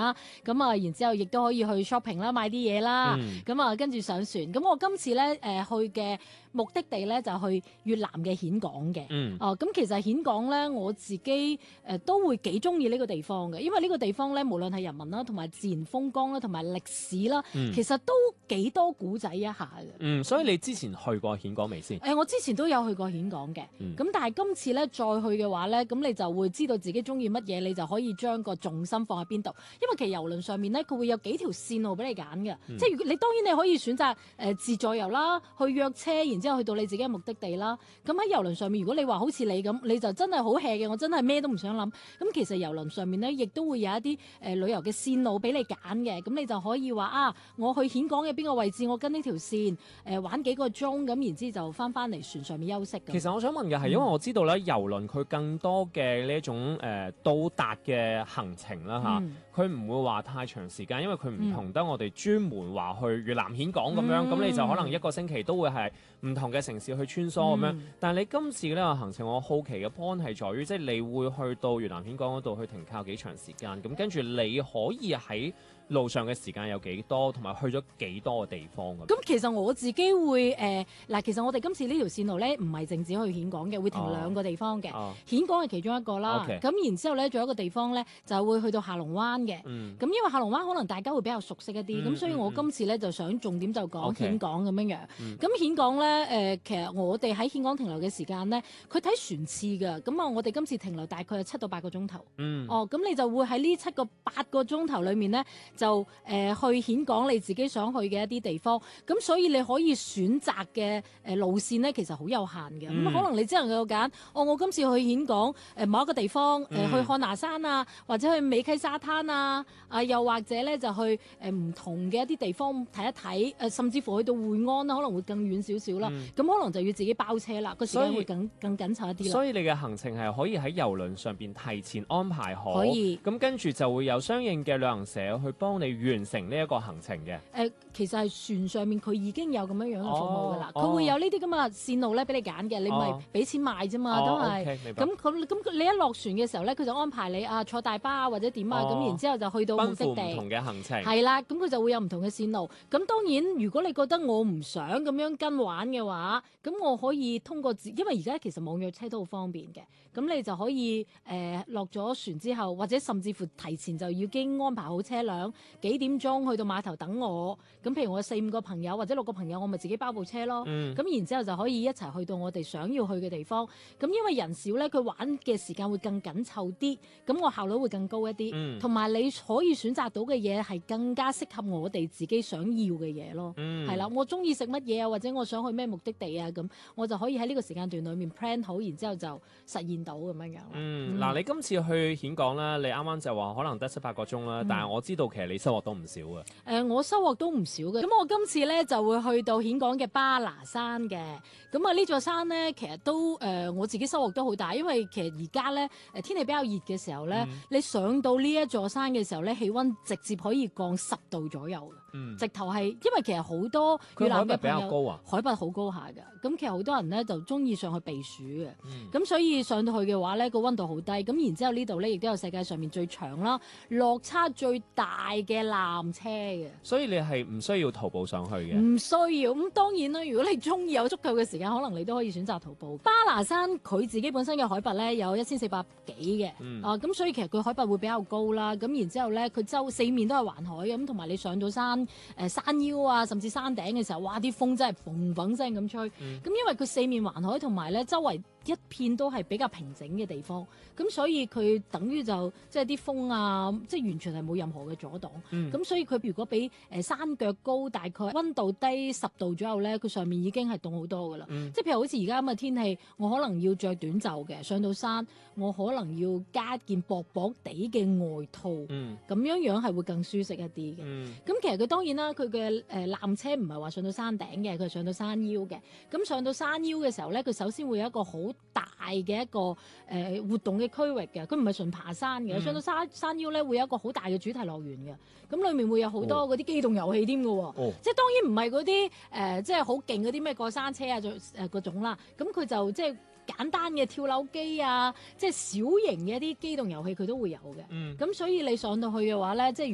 啦，咁啊然之後亦都可以去 shopping 啦，買啲嘢啦，咁啊跟住上船。咁我今次咧去嘅目的地咧就去越南嘅峴港嘅。咁其實峴港咧我自己都會幾中意呢個地方嘅，因為呢個地方咧無論係人民啦，同埋自然風光啦，同埋歷史啦，其實都幾多古仔一下嘅。 所以你之前去過峴港未先？ 我之前都有去過峴港嘅，咁但係今次咧再去嘅話咧，咁你就會知道自己中意乜嘢，你就可以將個重心放喺邊度。因為其實郵輪上面咧，佢會有幾條線路俾你揀嘅，即係如果你當然你可以選擇自助遊啦，去約車，然之後去到你自己嘅目的地啦。咁喺郵輪上面，如果你話好似你咁，你就真係好 hea 嘅，我真係咩都唔想諗。咁其實郵輪上面咧，亦都會有一啲旅遊嘅線路俾你揀嘅，咁你就可以話啊，我去峴港嘅邊個位置，我跟呢條線玩幾個鐘，咁然之後就翻嚟船上面休息。 其實我想問嘅係，因為我知道咧郵輪佢更多嘅呢一種到達嘅行程啦嚇，佢唔會話太長時間，因為佢唔同得我哋專門話去越南峴港咁樣，咁你就可能一個星期都會係唔同嘅城市去穿梭咁樣。但係你今次嘅呢個行程，我好奇嘅 point 係在於，即係你會去到越南峴港嗰度去停靠幾長時間，咁跟住你可以喺路上嘅時間有幾多，同埋去咗幾多個地方咁？ 咁其實我自己會其實我哋今次呢條線路咧，唔係淨止去峴港嘅，會停2個地方嘅。峴港係其中一個啦。咁然之後咧，仲有一個地方咧，就會去到下龍灣嘅。咁因為下龍灣可能大家會比較熟悉一啲，咁所以我今次咧就想重點就講峴港咁樣樣。咁峴港咧其實我哋喺峴港停留嘅時間咧，佢睇船次㗎。咁啊，我哋今次停留大概係7到8個鐘頭。咁你就會喺呢7個8個鐘頭裏面咧，就去峴港你自己想去嘅一啲地方，咁所以你可以選擇嘅路線咧，其實好有限嘅。咁可能你只能夠揀，我今次去峴港某一個地方，去漢拿山啊，或者去美溪沙灘啊，又或者咧就去唔同嘅一啲地方睇一睇，甚至乎去到會安啦，可能會更遠少少啦。咁可能就要自己包車啦，個時間會更緊湊一啲啦。 所以你嘅行程係可以喺郵輪上邊提前安排好， 可以。 咁跟住就會有相應嘅旅行社去幫你完成呢一個行程嘅。 其實係船上面佢已經有咁樣樣嘅服務㗎啦，佢會有呢啲咁嘅線路咧俾你揀嘅，你咪俾錢買啫嘛，都係。咁你一落船嘅時候咧，佢就安排你坐大巴啊或者點啊，咁然之後就去到目的地。 奔赴唔同嘅行程。 係啦，咁佢就會有唔同嘅線路。咁當然，如果你覺得我唔想咁樣跟玩嘅話，咁我可以通過因為而家其實網約車都好方便嘅，咁你就可以落咗船之後，或者甚至乎提前就已經安排好車輛，幾點鐘去到碼頭等我。咁譬如我4、5個朋友或者6個朋友，我咪自己包部車咯。咁然之後就可以一齊去到我哋想要去嘅地方。咁因為人少咧，佢玩嘅時間會更緊湊啲，咁我效率會更高一啲。同埋你可以選擇到嘅嘢係更加適合我哋自己想要嘅嘢咯。係啦，我中意食乜嘢啊，或者我想去咩目的地啊，咁我就可以喺呢個時間段裡面 plan 好，然之後就實現到咁樣樣。 嗱，你今次去峴港啦，你啱啱就話可能得7、8個鐘啦，但係我知道其實你收穫都唔少嘅。 我收穫都唔少嘅。咁我今次咧就會去到峴港嘅巴拿山嘅。咁啊呢座山咧，其實都我自己收穫都好大，因為其實而家咧天氣比較熱嘅時候咧，你上到呢一座山嘅時候咧，氣温直接可以降10度左右嘅。直頭係因為其實好多越南嘅朋友， 海拔比較高啊， 海拔好高下㗎。咁其實好多人咧就中意上去避暑嘅。咁所以上到去嘅話咧，個温度好低。咁然之後呢度咧亦都有世界上面最長啦、落差最大嘅纜車嘅。 所以你係唔需要徒步上去嘅？ 唔需要。咁當然啦，如果你中意有足夠嘅時間，可能你都可以選擇徒步。巴拿山佢自己本身嘅海拔咧有1400幾嘅。咁所以其實佢海拔會比較高啦。咁然之後咧，佢四面都係環海咁，同埋你上到山山腰啊，甚至山頂嘅時候，哇！啲風真係砰砰聲咁吹。咁因為佢四面環海，同埋咧周圍一片都係比較平整嘅地方，咁所以佢等於就即係啲風啊，即係完全係冇任何嘅阻擋。咁所以佢如果比山腳高大概温度低10度左右咧，佢上面已經係凍好多噶啦。即係譬如好似而家咁嘅天氣，我可能要着短袖嘅，上到山我可能要加件薄薄地嘅外套，咁樣係會更舒適一啲嘅。咁其實佢當然啦，佢嘅纜車唔係話上到山頂嘅，佢係上到山腰嘅。咁上到山腰嘅時候咧，佢首先會有一個好大嘅一個活動嘅區域嘅，佢唔係純爬山嘅。上到山腰咧，會有一個好大嘅主題樂園嘅，咁裡面會有好多嗰啲機動遊戲添嘅喎，即係當然唔係嗰啲即係好勁嗰啲咩過山車啊嗰種啦，咁佢就即係簡單嘅跳樓機啊，即係小型嘅一啲機動遊戲佢都會有嘅。咁所以你上到去嘅話咧，即係